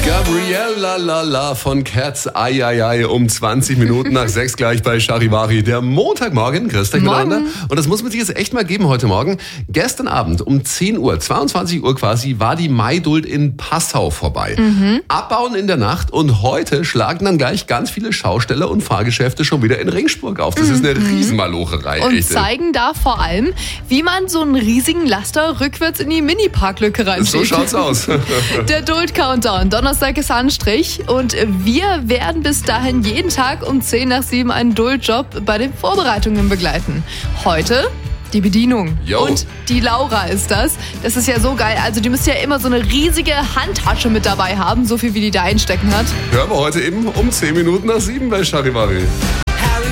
Gabriella Lala von Cats, ai, um 20 Minuten nach 6 gleich bei Charivari. Der Montagmorgen, grüßt euch miteinander. Und das muss man sich jetzt echt mal geben heute Morgen. Gestern Abend um 10 Uhr, 22 Uhr quasi, war die Maidult in Passau vorbei. Abbauen in der Nacht und heute schlagen dann gleich ganz viele Schausteller und Fahrgeschäfte schon wieder in Ringsburg auf. Das ist eine Riesenmalocherei. Und echt. Zeigen da vor allem, wie man so einen riesigen Laster rückwärts in die Mini-Parklücke reinschiebt. So schaut's aus. Der Duld-Countdown. Donnerstag ist Anstrich und wir werden bis dahin jeden Tag um 10 nach 7 einen Duld-Job bei den Vorbereitungen begleiten. Heute die Bedienung. Yo. Und die Laura ist das. Das ist ja so geil. Also die müsst ja immer so eine riesige Handtasche mit dabei haben, so viel wie die da einstecken hat. Hören wir heute eben um 10 Minuten nach 7 bei Charivari.